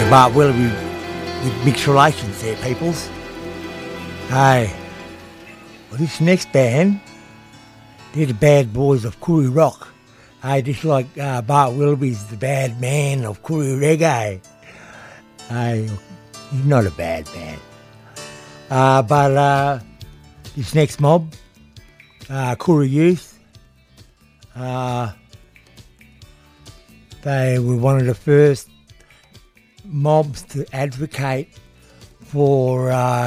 Bart Willoughby with mixed relations there, peoples. Hey, well, this next band, they're the bad boys of Koori Rock. Hey, just like Bart Willoughby's the bad man of Koori Reggae. Hey, he's not a bad man. But this next mob, Koori Youth, they were one of the first mobs to advocate for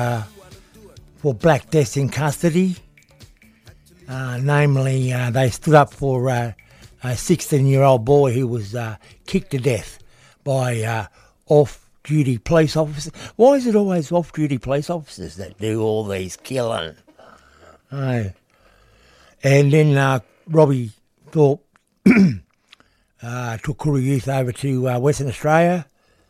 black deaths in custody. Namely, they stood up for a 16-year-old boy who was kicked to death by off-duty police officers. Why is it always off-duty police officers that do all these killing? And then Robbie Thorpe took Koori Youth over to Western Australia,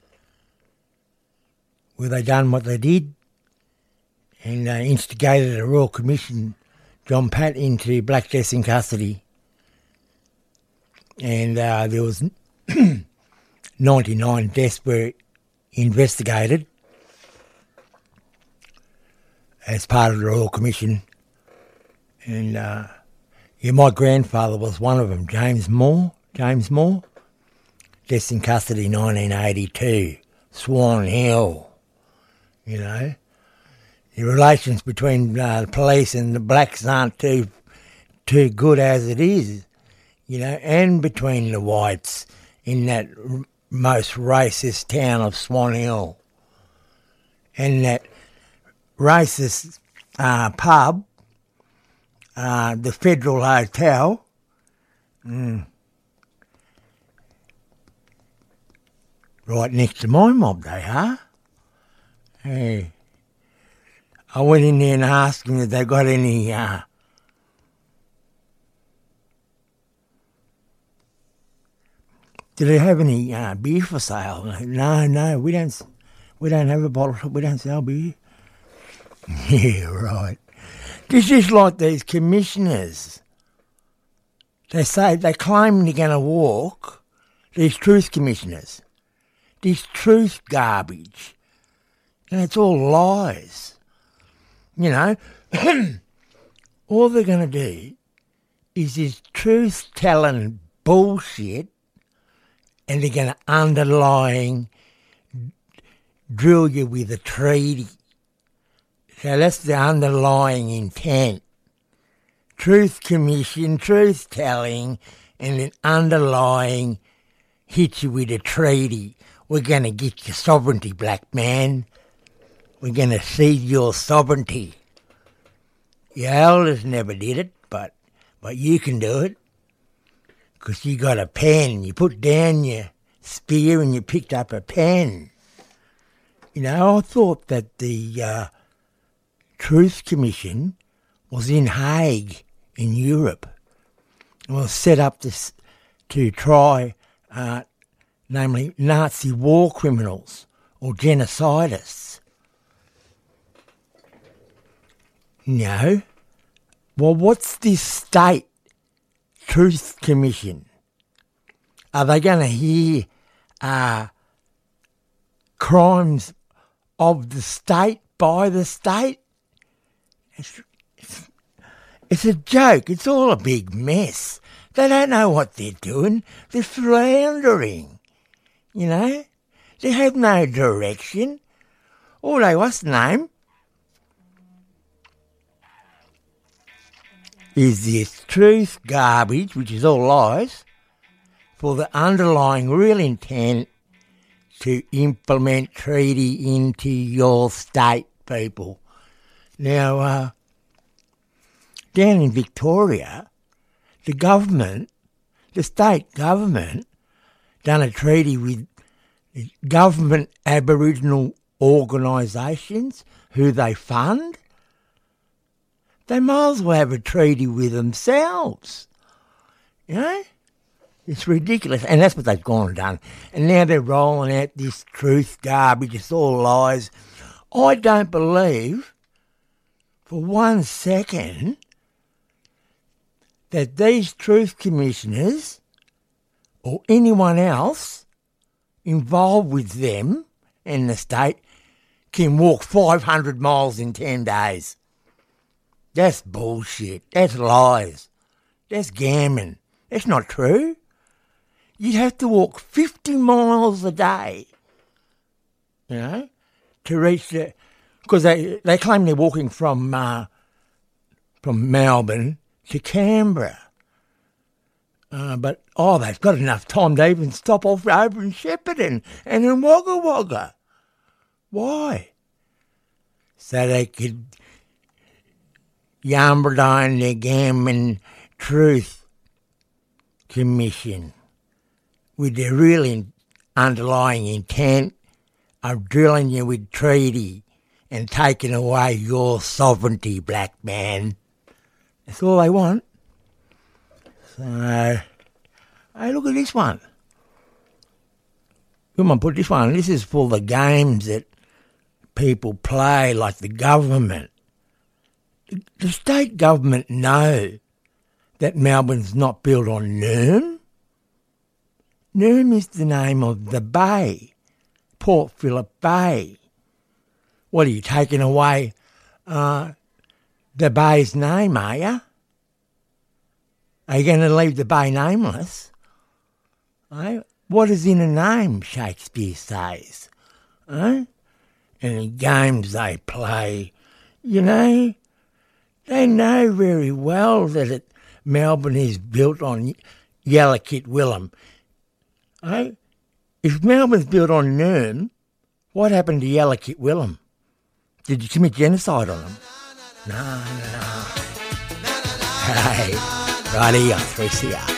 where they done what they did and instigated a Royal Commission, John Pat, into black deaths in custody. And there was 99 deaths were investigated as part of the Royal Commission. And my grandfather was one of them, James Moore, deaths in custody 1982, Swan Hill. You know, the relations between the police and the blacks aren't too good as it is, you know, and between the whites in that most racist town of Swan Hill. And that racist pub, the Federal Hotel, right next to my mob they are. Hey, I went in there and asked them if they got any do they have any beer for sale? No, we don't have a bottle. We don't sell beer. Yeah, right. This is like these commissioners. They claim they're going to walk. These truth commissioners. This truth garbage. And it's all lies. You know, all they're going to do is this truth-telling bullshit, and they're going to underlying drill you with a treaty. So that's the underlying intent. Truth commission, truth-telling, and then underlying hit you with a treaty. We're going to get your sovereignty, black man. We're going to cede your sovereignty. Your elders never did it, but you can do it. Because you got a pen. You put down your spear and you picked up a pen. You know, I thought that the Truth Commission was in Hague in Europe. It was set up to try, namely, Nazi war criminals or genocidists. No. Well, what's this state Truth Commission? Are they going to hear crimes of the state by the state? It's a joke. It's all a big mess. They don't know what they're doing. They're floundering. You know? They have no direction. What's the name? Is this truth garbage, which is all lies, for the underlying real intent to implement treaty into your state, people. Now, down in Victoria, the state government, done a treaty with government Aboriginal organisations who they fund. They might as well have a treaty with themselves. You know? It's ridiculous. And that's what they've gone and done. And now they're rolling out this truth garbage. It's all lies. I don't believe for 1 second that these truth commissioners or anyone else involved with them in the state can walk 500 miles in 10 days. That's bullshit. That's lies. That's gammon. That's not true. You'd have to walk 50 miles a day, you know, to reach the... Because they claim they're walking from Melbourne to Canberra. But they've got enough time to even stop off over in Shepparton and in Wagga Wagga. Why? So they could yarn their gammon truth commission with their real underlying intent of drilling you with treaty and taking away your sovereignty, black man. That's all they want. So, hey, look at this one. Come on, put this one. This is for the games that people play, like the government. The state government know that Melbourne's not built on Noom. Noom is the name of the bay, Port Phillip Bay. What, are you taking away the bay's name, are you? Are you going to leave the bay nameless? What is in a name, Shakespeare says? And the games they play, you know, they know very well that Melbourne is built on Yellowkit Willem. If Melbourne's built on Noom, what happened to Yellowkit Willem? Did you commit genocide on them? No. Hey, righty, on 3CR.